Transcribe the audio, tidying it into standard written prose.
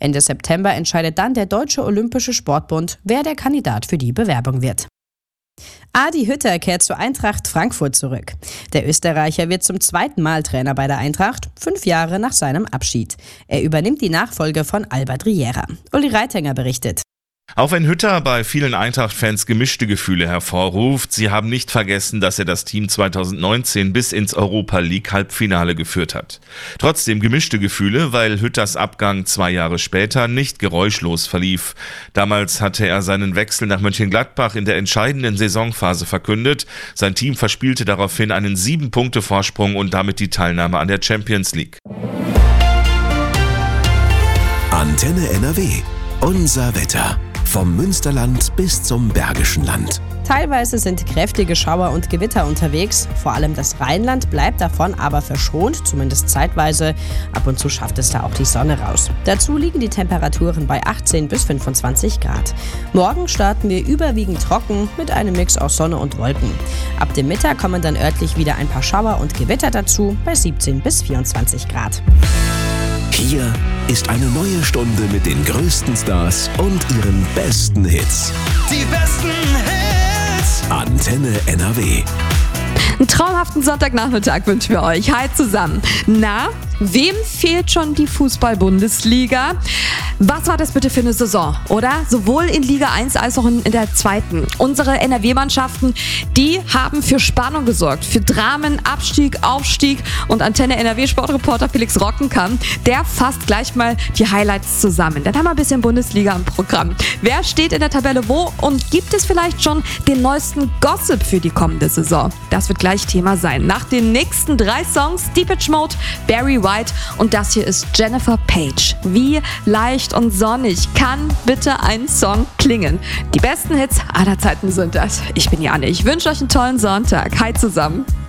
Ende September entscheidet dann der Deutsche Olympische Sportbund, wer der Kandidat für die Bewerbung wird. Adi Hütter kehrt zu Eintracht Frankfurt zurück. Der Österreicher wird zum 2. Mal Trainer bei der Eintracht, 5 Jahre nach seinem Abschied. Er übernimmt die Nachfolge von Albert Riera. Uli Reitinger berichtet. Auch wenn Hütter bei vielen Eintracht-Fans gemischte Gefühle hervorruft, sie haben nicht vergessen, dass er das Team 2019 bis ins Europa-League-Halbfinale geführt hat. Trotzdem gemischte Gefühle, weil Hütters Abgang 2 Jahre später nicht geräuschlos verlief. Damals hatte er seinen Wechsel nach Mönchengladbach in der entscheidenden Saisonphase verkündet. Sein Team verspielte daraufhin einen 7-Punkte-Vorsprung und damit die Teilnahme an der Champions League. Antenne NRW. Unser Wetter. Vom Münsterland bis zum Bergischen Land. Teilweise sind kräftige Schauer und Gewitter unterwegs. Vor allem das Rheinland bleibt davon aber verschont, zumindest zeitweise. Ab und zu schafft es da auch die Sonne raus. Dazu liegen die Temperaturen bei 18 bis 25 Grad. Morgen starten wir überwiegend trocken mit einem Mix aus Sonne und Wolken. Ab dem Mittag kommen dann örtlich wieder ein paar Schauer und Gewitter dazu bei 17 bis 24 Grad. Hier ist eine neue Stunde mit den größten Stars und ihren besten Hits. Die besten Hits. Antenne NRW. Einen traumhaften Sonntagnachmittag wünschen wir euch. Hi zusammen. Na, wem fehlt schon die Fußball-Bundesliga? Was war das bitte für eine Saison, oder? Sowohl in Liga 1 als auch in der 2. Unsere NRW-Mannschaften, die haben für Spannung gesorgt, für Dramen, Abstieg, Aufstieg. Und Antenne NRW-Sportreporter Felix Rockenkamp, der fasst gleich mal die Highlights zusammen. Dann haben wir ein bisschen Bundesliga im Programm. Wer steht in der Tabelle wo und gibt es vielleicht schon den neuesten Gossip für die kommende Saison? Das wird gleich Thema sein. Nach den nächsten 3 Songs, Depeche Mode, Barry White und das hier ist Jennifer Page. Wie leicht und sonnig kann bitte ein Song klingen? Die besten Hits aller Zeiten sind das. Ich bin Janne. Ich wünsche euch einen tollen Sonntag. Hi zusammen.